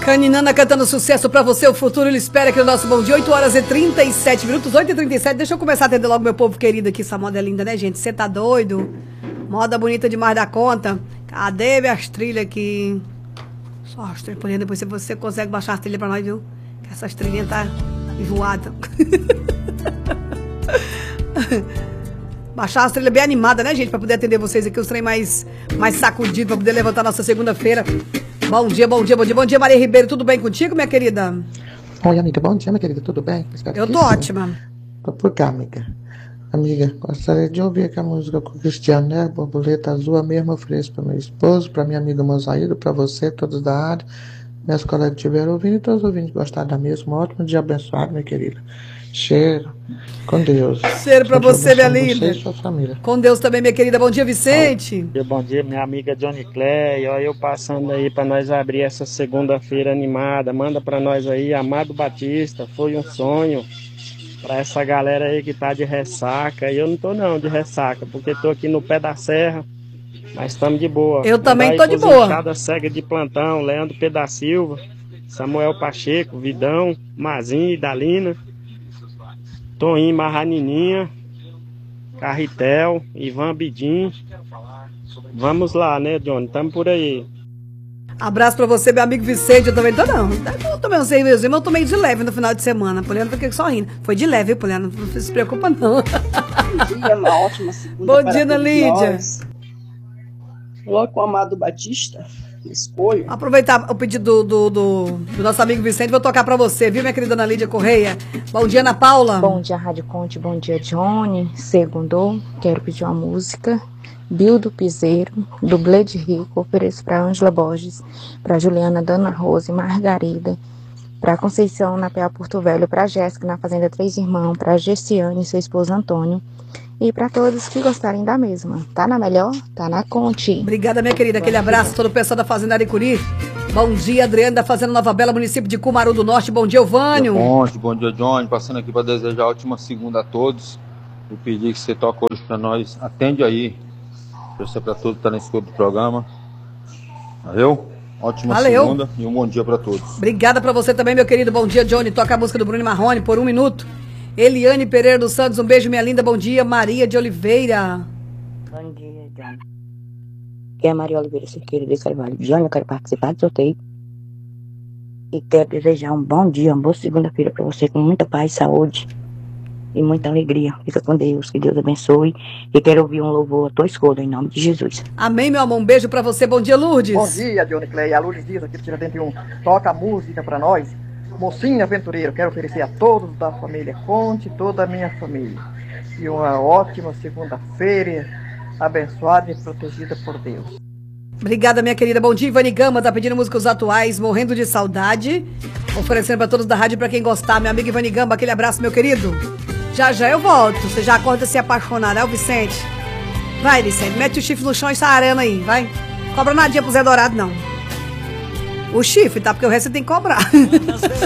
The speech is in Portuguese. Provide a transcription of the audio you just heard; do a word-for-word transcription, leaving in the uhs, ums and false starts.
Caninana cantando sucesso pra você, o futuro ele espera aqui no nosso Bom Dia, oito horas e trinta e sete minutos, oito e trinta e sete. Deixa eu começar a atender logo meu povo querido aqui, essa moda é linda, né, gente? Você tá doido? Moda bonita demais da conta. Cadê minhas trilhas aqui? Só as trilhas, porém, depois você consegue baixar as trilhas pra nós, viu? Que essas trilhinhas tá enjoada. Baixar as trilhas bem animadas, né, gente? Pra poder atender vocês aqui, os trem mais, mais sacudidos, pra poder levantar nossa segunda-feira. Bom dia, bom dia, bom dia, bom dia, Maria Ribeiro, tudo bem contigo, minha querida? Oi, amiga, bom dia, minha querida, tudo bem? Espero Eu tô sim. ótima. Tô por cá, amiga. Amiga, gostaria de ouvir aquela música com o Cristiano, né? Borboleta Azul, a mesma ofereço para meu esposo, para minha amiga Mosaído, para você, todos da área, minhas colegas que estiveram ouvindo e todos os ouvintes gostaram da mesma. Um ótimo dia abençoado, minha querida. Cheiro, com Deus. Cheiro pra você, minha linda. Você e sua família. Com Deus também, minha querida. Bom dia, Vicente. Bom dia, bom dia, minha amiga Johnny Clay. Olha eu passando aí pra nós abrir essa segunda-feira animada. Manda pra nós aí, Amado Batista, foi um sonho. Pra essa galera aí que tá de ressaca. E eu não tô não de ressaca, porque tô aqui no pé da serra. Mas estamos de boa. Eu também tô de pros boa. Enxada cega de plantão, Leandro P. da Silva, Samuel Pacheco, Vidão, Mazinho e Dalina, Toninho Marranininha, Carretel, Ivan Bidim. Vamos lá, né, Johnny? Tamo por aí. Abraço pra você, meu amigo Vicente. Eu também tô não. Eu tomei um cerveja, mas eu tomei de leve no final de semana. Poliana fiquei só rindo. Foi de leve, Poliana. Não se preocupa, não. Bom dia, uma ótima segunda. Bom dia, Ana Lídia. Logo com o Amado Batista, escolho. Aproveitar o pedido do, do, do, do nosso amigo Vicente, vou tocar pra você, viu, minha querida Ana Lídia Correia? Bom dia, Ana Paula. Bom dia, Rádio Conte, bom dia, Johnny. Segundou, quero pedir uma música. Bill do Piseiro, dublê de Rico, ofereço pra Ângela Borges, pra Juliana, Dana Rose, Margarida, pra Conceição, na P A Porto Velho, pra Jéssica, na Fazenda Três Irmãos, pra Gessiane, seu esposo Antônio, e para todos que gostarem da mesma. Tá na melhor? Tá na Conte. Obrigada, minha querida. Aquele abraço, todo o pessoal da Fazenda Aricuri. Bom dia, Adriano, da Fazenda Nova Bela, município de Cumaru do Norte. Bom dia, Elvânio. Bom dia, bom dia, Johnny. Passando aqui para desejar ótima segunda a todos. Vou pedir que você toque hoje para nós. Atende aí. Torcer para todos que estão na escuta do programa. Valeu? Ótima Valeu. Segunda e um bom dia para todos. Obrigada para você também, meu querido. Bom dia, Johnny. Toca a música do Bruno Marrone por um minuto. Eliane Pereira dos Santos, um beijo, minha linda, bom dia. Maria de Oliveira. Bom dia, Johnny. Aqui é a Maria Oliveira Cerqueira de Carvalho. Johnny, eu quero participar do sorteio. E quero desejar um bom dia, uma boa segunda-feira para você, com muita paz, saúde e muita alegria. Fica com Deus, que Deus abençoe. E quero ouvir um louvor à tua escolha, em nome de Jesus. Amém, meu amor, um beijo para você. Bom dia, Lourdes. Bom dia, Johnny Clay. A Lourdes Dias, aqui do Tiradentes um. Toca a música para nós. Mocinho Aventureiro, quero oferecer a todos da família Conte, toda a minha família. E uma ótima segunda-feira, abençoada e protegida por Deus. Obrigada, minha querida. Bom dia, Ivani Gama, tá pedindo músicas atuais, morrendo de saudade. Oferecendo para todos da rádio, para quem gostar. Meu amigo Ivani Gama, aquele abraço, meu querido. Já já eu volto. Você já acorda se apaixonar, né, o Vicente? Vai, Vicente, mete o chifre no chão e essa arena aí, vai. Cobra nadinha pro Zé Dourado, não. O chifre, tá? Porque o resto você tem que cobrar.